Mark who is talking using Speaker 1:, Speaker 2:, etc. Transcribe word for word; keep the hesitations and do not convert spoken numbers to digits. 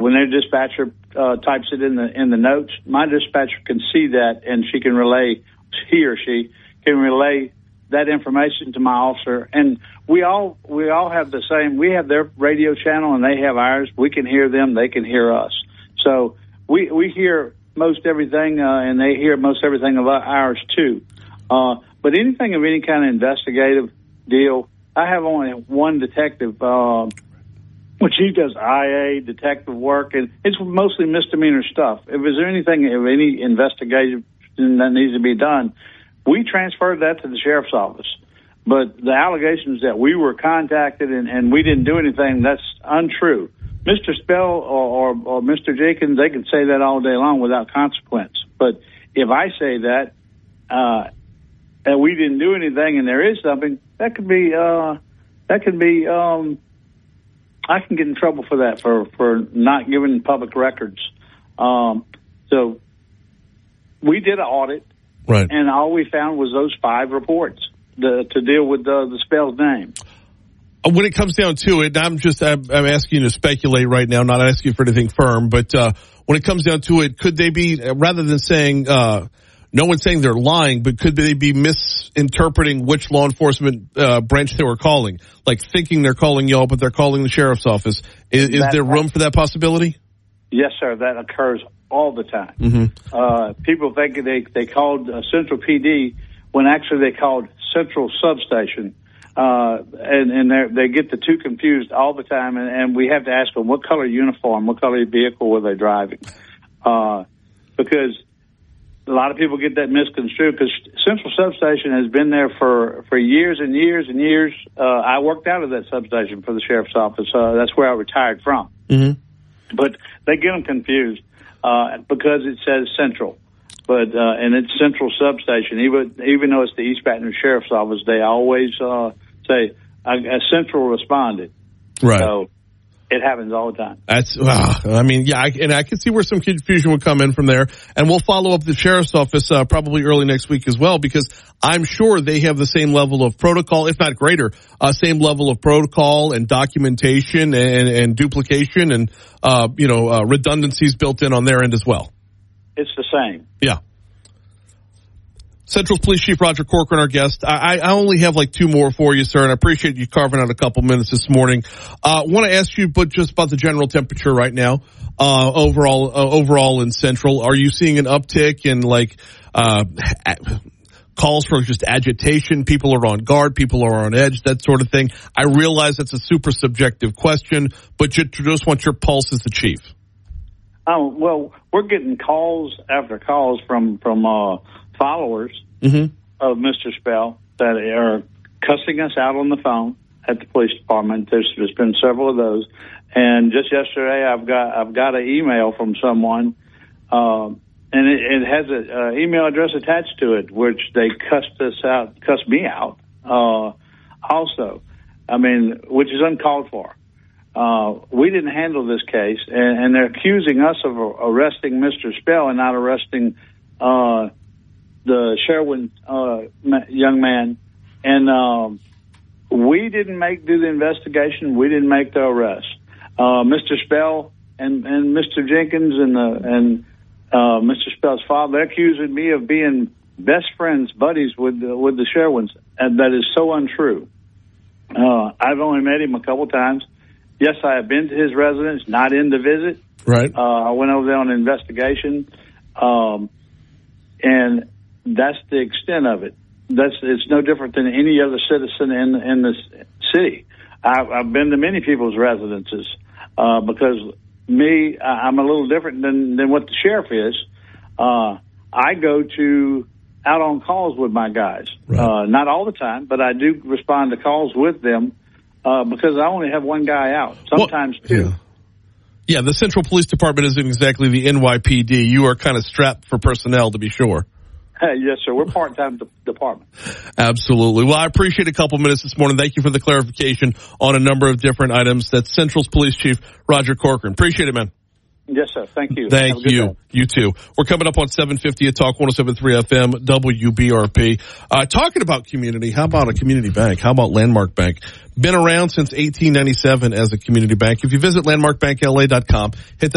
Speaker 1: when their dispatcher uh, types it in the in the notes, my dispatcher can see that, and she can relay, he or she can relay that information to my officer. And we all we all have the same. We have their radio channel, and they have ours. We can hear them; they can hear us. So we we hear most everything, uh, and they hear most everything of ours too. Uh, but anything of any kind of investigative deal, I have only one detective. Uh, Which he does I A, detective work, and it's mostly misdemeanor stuff. If there's anything, if any investigation that needs to be done, we transferred that to the sheriff's office. But the allegations that we were contacted and, and we didn't do anything, that's untrue. Mister Spell or, or, or Mister Jenkins, they can say that all day long without consequence. But if I say that, uh, and we didn't do anything and there is something, that could be, uh, that could be, um, I can get in trouble for that, for, for not giving public records. Um, so we did an audit,
Speaker 2: right,
Speaker 1: and all we found was those five reports the, to deal with the, the Spell's name.
Speaker 2: When it comes down to it, I'm just I'm, I'm asking you to speculate right now, not asking for anything firm, but uh, when it comes down to it, could they be, rather than saying, uh, no one's saying they're lying, but could they be misinterpreting which law enforcement uh, branch they were calling? Like thinking they're calling y'all, but they're calling the sheriff's office. Is, is there room for that possibility?
Speaker 1: Yes, sir. That occurs all the time.
Speaker 2: Mm-hmm.
Speaker 1: Uh, people think they, they called uh, Central P D when actually they called Central Substation. Uh, and, and they get the two confused all the time. And, and we have to ask them, what color uniform, what color vehicle were they driving? Uh, because a lot of people get that misconstrued, because Central Substation has been there for, for years and years and years. Uh, I worked out of that substation for the sheriff's office. Uh, that's where I retired from.
Speaker 2: Mm-hmm.
Speaker 1: But they get them confused uh, because it says Central, but uh, and it's Central Substation. Even even though it's the East Baton Rouge Sheriff's Office, they always uh, say uh, Central responded.
Speaker 2: Right.
Speaker 1: So it happens all the time.
Speaker 2: That's, uh, I mean, yeah, I, and I can see where some confusion would come in from there. And we'll follow up the sheriff's office uh, probably early next week as well, because I'm sure they have the same level of protocol, if not greater, uh, same level of protocol and documentation and, and duplication and, uh, you know, uh, redundancies built in on their end as well.
Speaker 1: It's the same.
Speaker 2: Yeah. Central's Police Chief Roger Corcoran, our guest. I, I only have like two more for you, sir, and I appreciate you carving out a couple minutes this morning. I uh, want to ask you, but just about the general temperature right now, uh, overall, uh, overall in Central. Are you seeing an uptick in like uh, calls for just agitation? People are on guard, people are on edge, that sort of thing. I realize that's a super subjective question, but you just want your pulse as the chief.
Speaker 1: Oh, well, we're getting calls after calls from from uh, followers
Speaker 2: mm-hmm.
Speaker 1: of Mister Spell that are cussing us out on the phone at the police department. There's, there's been several of those, and just yesterday, I've got I've got an email from someone, um, and it, it has an email address attached to it, which they cussed us out, cussed me out. Uh, also, I mean, which is uncalled for. Uh, we didn't handle this case, and, and they're accusing us of arresting Mister Spell and not arresting uh, the Sherwin uh, young man. And um, we didn't make do the investigation. We didn't make the arrest. Uh, Mister Spell and, and Mister Jenkins and the, and uh, Mister Spell's father, they're accusing me of being best friends, buddies with the, with the Sherwins, and that is so untrue. Uh, I've only met him a couple times. Yes, I have been to his residence, not in to visit.
Speaker 2: Right.
Speaker 1: Uh, I went over there on an investigation, um, and that's the extent of it. That's it's no different than any other citizen in in the city. I've, I've been to many people's residences uh, because me, I'm a little different than than what the sheriff is. Uh, I go to out on calls with my guys,
Speaker 2: right.
Speaker 1: uh, not all the time, but I do respond to calls with them. Uh, because I only have one guy out, sometimes
Speaker 2: well,
Speaker 1: two.
Speaker 2: Yeah. yeah, the Central Police Department isn't exactly the N Y P D. You are kind of strapped for personnel, to be sure.
Speaker 1: Hey, yes, sir. We're part-time de- department.
Speaker 2: Absolutely. Well, I appreciate a couple minutes this morning. Thank you for the clarification on a number of different items. That's Central's Police Chief Roger Corcoran. Appreciate it, man.
Speaker 1: Yes, sir. Thank you.
Speaker 2: Thank you. Day. You too. We're coming up on seven fifty at Talk one oh seven point three F M, W B R P. Uh, talking about community, how about a community bank? How about Landmark Bank? Been around since eighteen ninety-seven as a community bank. If you visit landmark bank L A dot com, hit the